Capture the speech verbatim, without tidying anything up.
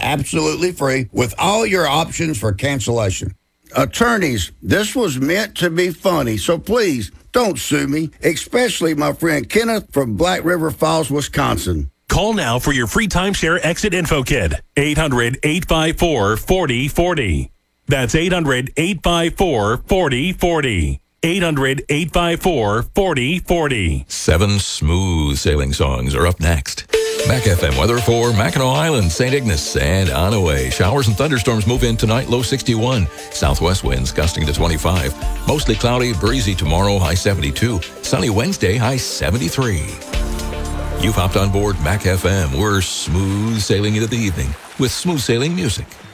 absolutely free with all your options for cancellation. Attorneys, this was meant to be funny, so please don't sue me, especially my friend Kenneth from Black River Falls, Wisconsin. Call now for your free timeshare exit info kit. eight hundred, eight five four, four oh four oh. That's eight hundred, eight five four, four oh four oh. eight hundred, eight five four, four oh four oh. Seven smooth sailing songs are up next. Mac F M weather for Mackinac Island, Saint Ignace, and Onaway. Showers and thunderstorms move in tonight, low sixty-one. Southwest winds gusting to twenty-five. Mostly cloudy, breezy tomorrow, high seventy-two. Sunny Wednesday, high seventy-three. You've hopped on board Mac F M. We're smooth sailing into the evening with smooth sailing music.